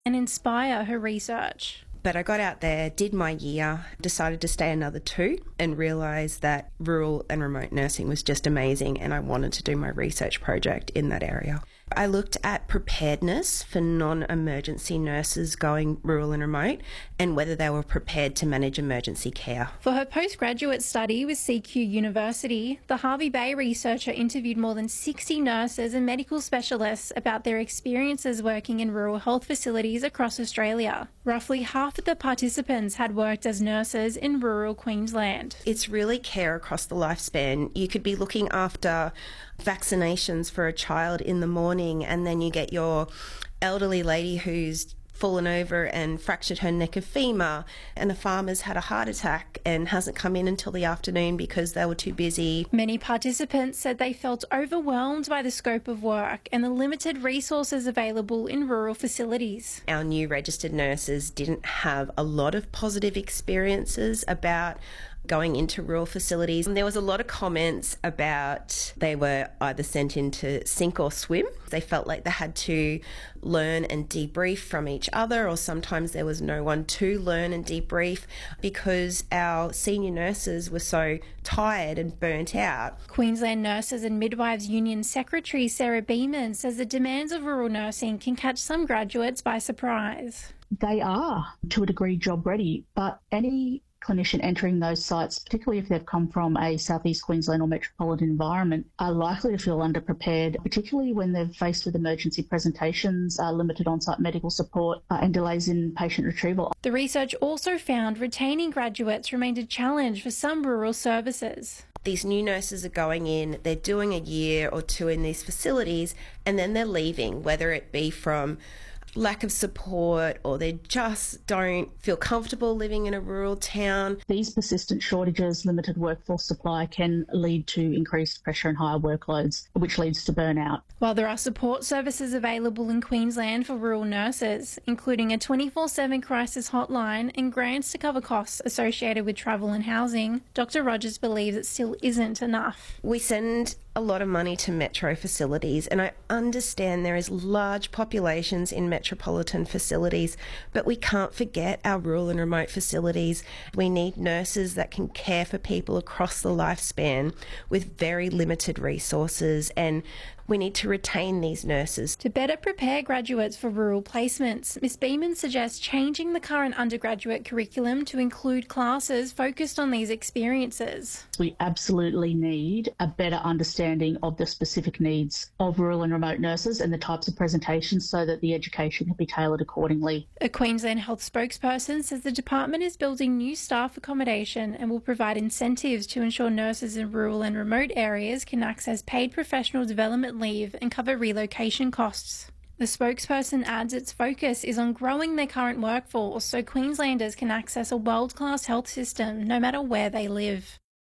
and inspire her research. But I got out there, did my year, decided to stay another 2 and realised that rural and remote nursing was just amazing and I wanted to do my research project in that area. I looked at preparedness for non-emergency nurses going rural and remote and whether they were prepared to manage emergency care. For her postgraduate study with CQ University, the Hervey Bay researcher interviewed more than 60 nurses and medical specialists about their experiences working in rural health facilities across Australia. Roughly half of the participants had worked as nurses in rural Queensland. It's really care across the lifespan. You could be looking after vaccinations for a child in the morning and then you get your elderly lady who's fallen over and fractured her neck of femur, and a farmer's had a heart attack and hasn't come in until the afternoon because they were too busy. Many participants said they felt overwhelmed by the scope of work and the limited resources available in rural facilities. Our new registered nurses didn't have a lot of positive experiences about going into rural facilities. And there was a lot of comments about they were either sent in to sink or swim. They felt like they had to learn and debrief from each other, or sometimes there was no one to learn and debrief because our senior nurses were so tired and burnt out. Queensland Nurses and Midwives Union Secretary Sarah Beeman says the demands of rural nursing can catch some graduates by surprise. They are, to a degree, job ready, but any clinician entering those sites, particularly if they've come from a southeast Queensland or metropolitan environment, are likely to feel underprepared, particularly when they're faced with emergency presentations, limited on-site medical support and delays in patient retrieval. The research also found retaining graduates remained a challenge for some rural services. These new nurses are going in, they're doing a year or 2 in these facilities, and then they're leaving, whether it be from lack of support or they just don't feel comfortable living in a rural town. These persistent shortages, limited workforce supply can lead to increased pressure and higher workloads, which leads to burnout. While there are support services available in Queensland for rural nurses, including a 24/7 crisis hotline and grants to cover costs associated with travel and housing, Dr Rogers believes it still isn't enough. We send a lot of money to metro facilities, and I understand there is large populations in metropolitan facilities, but we can't forget our rural and remote facilities. We need nurses that can care for people across the lifespan with very limited resources, and we need to retain these nurses. To better prepare graduates for rural placements, Ms Beeman suggests changing the current undergraduate curriculum to include classes focused on these experiences. We absolutely need a better understanding of the specific needs of rural and remote nurses and the types of presentations so that the education can be tailored accordingly. A Queensland Health spokesperson says the department is building new staff accommodation and will provide incentives to ensure nurses in rural and remote areas can access paid professional development leave and cover relocation costs. The spokesperson adds its focus is on growing their current workforce so Queenslanders can access a world-class health system no matter where they live.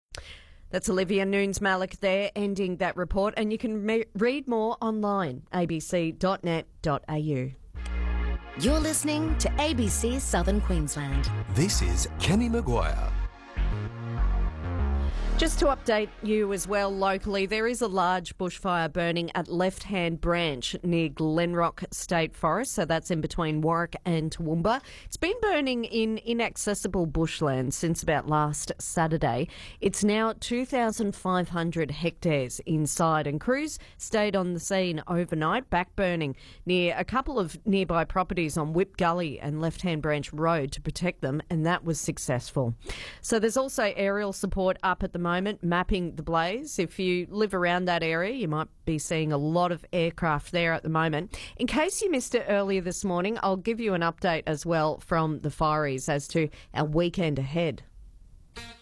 That's Olivia Nunes-Malik there, ending that report, and you can read more online, abc.net.au. You're listening to ABC Southern Queensland. This is Kenny Maguire. Just to update you as well locally, there is a large bushfire burning at Left Hand Branch near Glenrock State Forest, so that's in between Warwick and Toowoomba. It's been burning in inaccessible bushland since about last Saturday. It's now 2,500 hectares inside, and crews stayed on the scene overnight, backburning near a couple of nearby properties on Whip Gully and Left Hand Branch Road to protect them, and that was successful. So there's also aerial support up at the moment, mapping the blaze. If you live around that area, you might be seeing a lot of aircraft there at the moment. In case you missed it earlier this morning, I'll give you an update as well from the fireys as to our weekend ahead.